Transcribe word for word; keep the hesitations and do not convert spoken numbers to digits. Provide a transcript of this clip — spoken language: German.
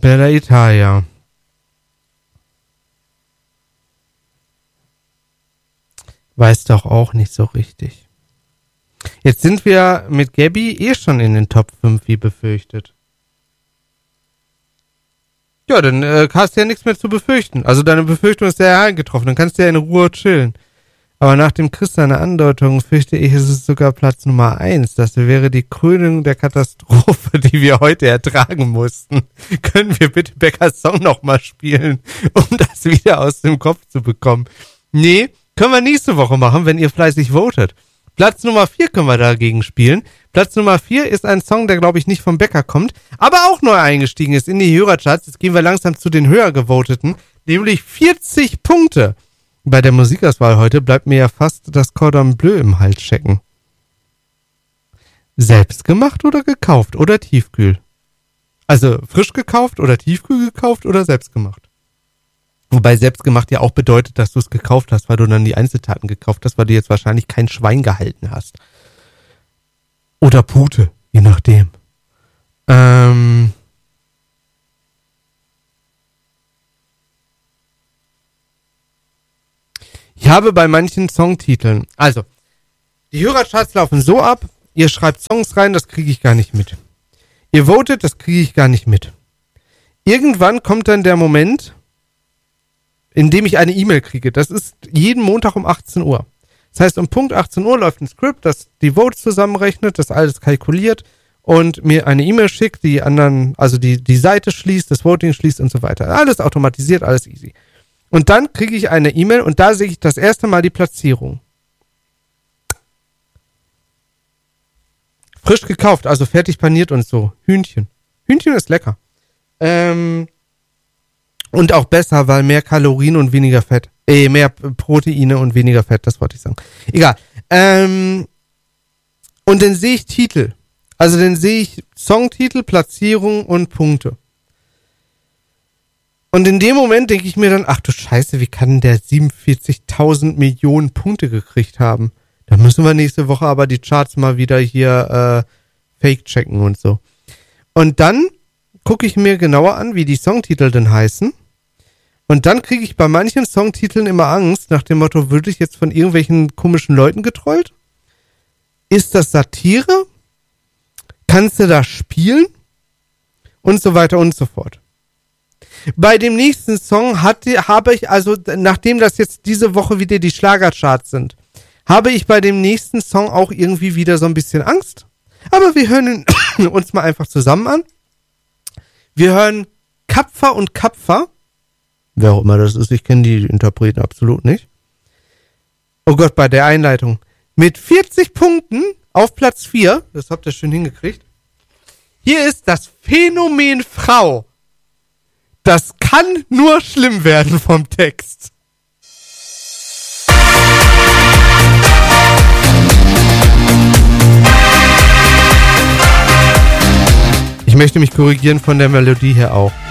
Bella Italia. Weiß doch auch nicht so richtig. Jetzt sind wir mit Gabby eh schon in den Top fünf, wie befürchtet. Ja, dann äh, hast du ja nichts mehr zu befürchten. Also deine Befürchtung ist sehr eingetroffen. Dann kannst du ja in Ruhe chillen. Aber nach dem Chris seiner Andeutung fürchte ich, ist es sogar Platz Nummer eins. Das wäre die Krönung der Katastrophe, die wir heute ertragen mussten. Können wir bitte Beckers Song nochmal spielen, um das wieder aus dem Kopf zu bekommen? Nee, können wir nächste Woche machen, wenn ihr fleißig votet. Platz Nummer vier können wir dagegen spielen. Platz Nummer vier ist ein Song, der, glaube ich, nicht vom Bäcker kommt, aber auch neu eingestiegen ist in die Hörercharts. Jetzt gehen wir langsam zu den höher gevoteten, nämlich vierzig Punkte. Bei der Musikauswahl heute bleibt mir ja fast das Cordon Bleu im Hals stecken. Selbst gemacht oder gekauft oder tiefkühl? Also frisch gekauft oder tiefkühl gekauft oder selbst gemacht? Wobei selbstgemacht ja auch bedeutet, dass du es gekauft hast, weil du dann die Einzeltaten gekauft hast, weil du jetzt wahrscheinlich kein Schwein gehalten hast. Oder Pute, je nachdem. Ähm... Ich habe bei manchen Songtiteln, also, die Hörercharts laufen so ab, ihr schreibt Songs rein, das kriege ich gar nicht mit. Ihr votet, das kriege ich gar nicht mit. Irgendwann kommt dann der Moment, in dem ich eine E-Mail kriege. Das ist jeden Montag um achtzehn Uhr. Das heißt, um Punkt achtzehn Uhr läuft ein Skript, das die Votes zusammenrechnet, das alles kalkuliert und mir eine E-Mail schickt, die anderen, also die, die Seite schließt, das Voting schließt und so weiter. Alles automatisiert, alles easy. Und dann kriege ich eine E-Mail und da sehe ich das erste Mal die Platzierung. Frisch gekauft, also fertig paniert und so. Hühnchen. Hühnchen ist lecker. Ähm, und auch besser, weil mehr Kalorien und weniger Fett. Äh, mehr Proteine und weniger Fett, das wollte ich sagen. Egal. Ähm, und dann sehe ich Titel. Also dann sehe ich Songtitel, Platzierung und Punkte. Und in dem Moment denke ich mir dann, ach du Scheiße, wie kann der siebenundvierzigtausend Millionen Punkte gekriegt haben? Da müssen wir nächste Woche aber die Charts mal wieder hier äh, fake checken und so. Und dann gucke ich mir genauer an, wie die Songtitel denn heißen. Und dann kriege ich bei manchen Songtiteln immer Angst, nach dem Motto, würde ich jetzt von irgendwelchen komischen Leuten getrollt? Ist das Satire? Kannst du da spielen? Und so weiter und so fort. Bei dem nächsten Song hatte, habe ich, also nachdem das jetzt diese Woche wieder die Schlagercharts sind, habe ich bei dem nächsten Song auch irgendwie wieder so ein bisschen Angst. Aber wir hören ihn uns mal einfach zusammen an. Wir hören Kapfer und Kapfer. Wer auch immer das ist, ich kenne die Interpreten absolut nicht. Oh Gott, bei der Einleitung. Mit vierzig Punkten auf Platz vier, das habt ihr schön hingekriegt. Hier ist das Phänomen Frau. Das kann nur schlimm werden vom Text. Ich möchte mich korrigieren von der Melodie her auch.